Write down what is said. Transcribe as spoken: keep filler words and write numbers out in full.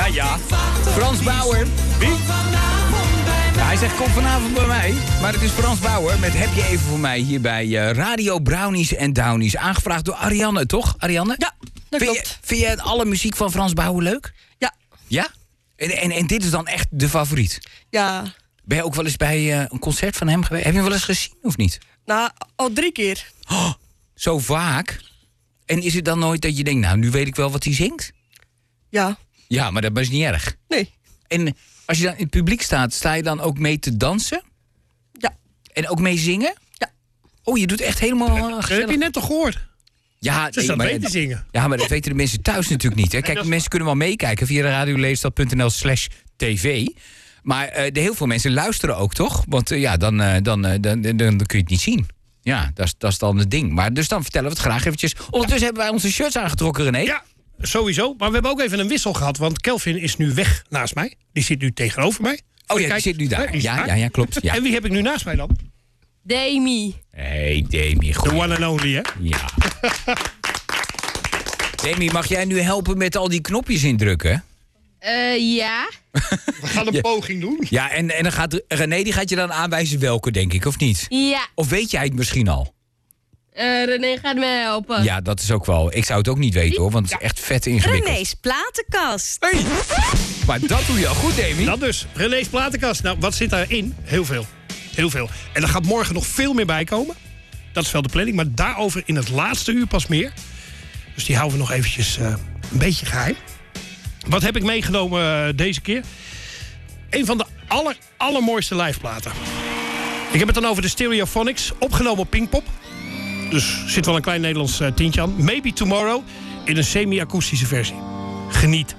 ja. Frans Bauer. Wie? Ja, hij zegt, kom vanavond bij mij. Maar het is Frans Bauer met Heb je even voor mij hier bij uh, Radio Brownies en Downies. Aangevraagd door Arianne, toch? Arianne? Ja, dat vind klopt. Je, vind je alle muziek van Frans Bauer leuk? Ja. Ja? En, en, en dit is dan echt de favoriet? Ja. Ben je ook wel eens bij uh, een concert van hem geweest? Heb je hem wel eens gezien of niet? Nou, al drie keer. Oh, zo vaak? En is het dan nooit dat je denkt, nou, nu weet ik wel wat hij zingt? Ja. Ja, maar dat is niet erg. Nee. En als je dan in het publiek staat, sta je dan ook mee te dansen? Ja. En ook mee zingen? Ja. Oh, je doet echt helemaal uh, Dat gezellig. heb je net toch gehoord? Ja, Ze nee, staan maar, mee te zingen. ja, maar dat weten de mensen thuis natuurlijk niet. Hè. Kijk, de mensen kunnen wel meekijken via radioleefstad.nl slash tv. Maar uh, de heel veel mensen luisteren ook, toch? Want uh, ja, dan, uh, dan, uh, dan, dan, dan kun je het niet zien. Ja, dat is, dat is dan het ding. Maar dus dan vertellen we het graag eventjes. Ondertussen hebben wij onze shirts aangetrokken, René. Ja, sowieso. Maar we hebben ook even een wissel gehad. Want Kelvin is nu weg naast mij. Die zit nu tegenover mij. Oh ja, Kijk, die zit nu daar. die zit Ja, daar. ja, ja, klopt. Ja. En wie heb ik nu naast mij dan? Demi. Hey, Demi. The Goeie. one and only, hè? Ja. Demi, mag jij nu helpen met al die knopjes indrukken? Eh, ja. We gaan een Ja. poging doen. Ja, en, en dan gaat René die gaat je dan aanwijzen welke, denk ik, of niet? Ja. Of weet jij het misschien al? Eh, René gaat me helpen. Ja, dat is ook wel. Ik zou het ook niet weten, hoor, want het is echt vet ingewikkeld. René's platenkast. Hey. Maar dat doe je al goed, Demi. Dat dus. René's platenkast. Nou, wat zit daarin? Heel veel. Heel veel. En er gaat morgen nog veel meer bij komen. Dat is wel de planning. Maar daarover in het laatste uur pas meer. Dus die houden we nog eventjes uh, een beetje geheim. Wat heb ik meegenomen uh, deze keer? Een van de aller, allermooiste liveplaten. Ik heb het dan over de Stereophonics. Opgenomen op Pinkpop. Dus zit wel een klein Nederlands uh, tientje aan. Maybe Tomorrow in een semi-akoestische versie. Geniet.